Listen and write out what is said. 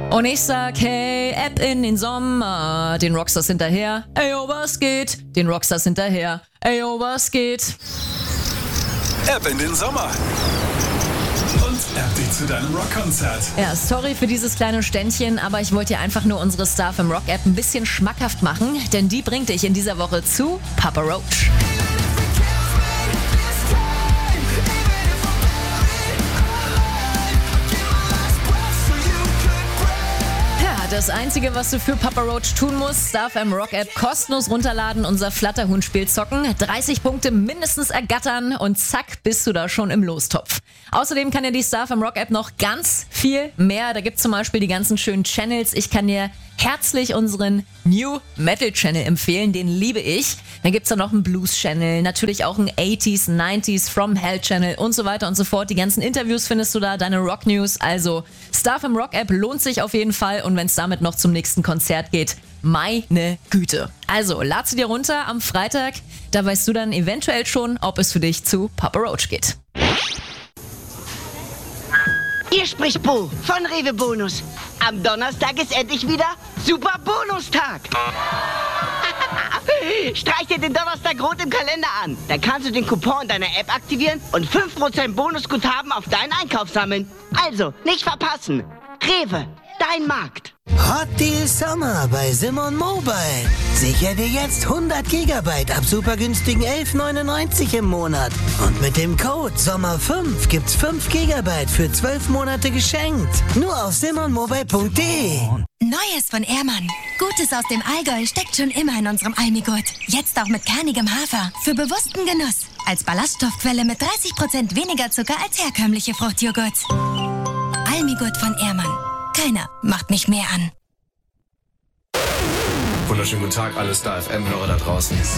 Und ich sag, hey, App in den Sommer, den Rockstars hinterher. Ey, oh, was geht? Den Rockstars hinterher. Ey, oh, was geht? App in den Sommer. Und App dich zu deinem Rockkonzert. Ja, sorry für dieses kleine Ständchen, aber ich wollte dir einfach nur unsere Star FM Rock App ein bisschen schmackhaft machen, denn die bringt dich in dieser Woche zu Papa Roach. Das Einzige, was du für Papa Roach tun musst, Star FM Rock App kostenlos runterladen, unser Flatterhund-Spiel zocken, 30 Punkte mindestens ergattern und zack, bist du da schon im Lostopf. Außerdem kann dir die Star FM Rock App noch ganz viel mehr. Da gibt's zum Beispiel die ganzen schönen Channels. Ich kann dir herzlich unseren New Metal Channel empfehlen, den liebe ich. Dann gibt's da noch einen Blues Channel, natürlich auch einen 80s, 90s From Hell Channel und so weiter und so fort. Die ganzen Interviews findest du da, deine Rock News. Also Star FM Rock App lohnt sich auf jeden Fall und wenn es damit noch zum nächsten Konzert geht, meine Güte. Also lad sie dir runter am Freitag, da weißt du dann eventuell schon, ob es für dich zu Papa Roach geht. Hier spricht Bo von Rewe Bonus. Am Donnerstag ist endlich wieder Super Bonustag. Streich dir den Donnerstag rot im Kalender an. Da kannst du den Coupon deiner App aktivieren und 5% Bonusguthaben auf deinen Einkauf sammeln. Also, nicht verpassen. Rewe, dein Markt. Hot Deal Sommer bei Simon Mobile. Sicher dir jetzt 100 GB ab super günstigen 11,99 im Monat. Und mit dem Code SOMMER5 gibt's 5 GB für 12 Monate geschenkt. Nur auf simonmobile.de. Neues von Ehrmann. Gutes aus dem Allgäu steckt schon immer in unserem Almigurt. Jetzt auch mit kernigem Hafer. Für bewussten Genuss. Als Ballaststoffquelle mit 30% weniger Zucker als herkömmliche Fruchtjoghurts. Almigurt von Ehrmann. Keiner macht mich mehr an. Wunderschönen guten Tag, alle Star FM-Hörer da draußen.